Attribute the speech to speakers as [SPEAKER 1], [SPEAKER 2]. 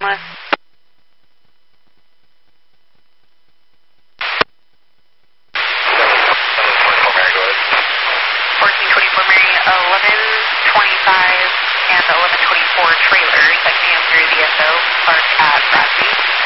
[SPEAKER 1] with? 1424 Mary, 1125 and 1124 trailers that came through the SO, parked at Bradley.